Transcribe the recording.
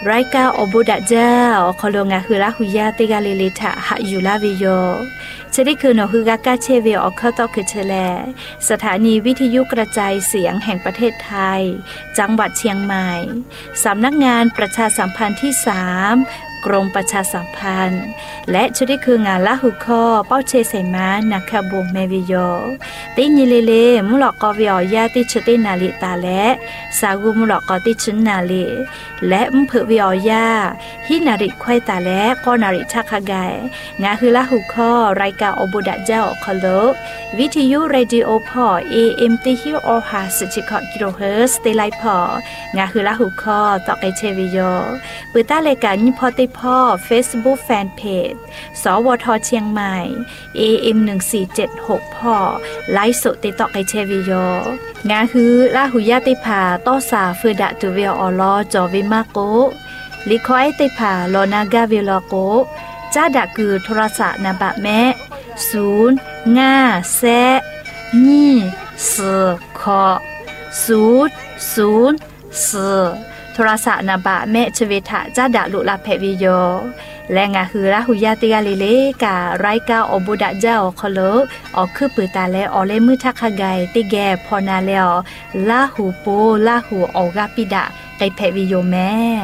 รายการอบุดะเจ้าขอลงงาคือละหุยาติกาเลเลทะหะอยู่ลาวิโยจะได้คือนอคือกากาเชเวอเข้าตอคือเชแลสถานีวิทยุกระจายเสียงแห่งประเทศไทยจังหวัดเชียงใหม่สำนักงานประชาสัมพันธ์ที่3กรมประชาสัมพันธ์และจะได้คืองานละหุคอเป้าเชเสมานักบงเมวิโยติญิเลเลมุหลอกกอวิอยาติชตินาลิตาและสากุมุหลอกกอติชนาลิและมเผวิอยาฮินาริควายตาและก็นาริชักขะไกงาคือละหุคอรายการอบุดะเจ้าคอโลวิทยุเรดิโอพอ AM ติฮิโอฮาสจิคอกิโลเฮิรตซ์เตไลพองาคือละหุคอตอกไอเชวิโยปืต้ารายการยิพอติพ่อ Facebook Fanpage สวทเชียงใหม่ AM 1476พ่อไลฟ์สดติดต่อไอเชวิโยงาคือลาหุยาติภาต้อสาฟืดะตุเวออลอจอวิมาโกลิคอยติภาลอนากาเวลโกจ้าดะคือโทรศัพท์นาบะแม่0 5 แซนี่สคอ0 0 4โทรศัพท์นาบะแม่ชเวทะจ้าดะลุลาเพวิโยและงาคือละหุยาติกาเลเลกาไรกาอบุดะเจ้าคอโลออกคือปือตาและออเลมือทักขะไกติแกพอนาแล้วลาหูโปลาหูออกาปิดะไกเพวิโยแม่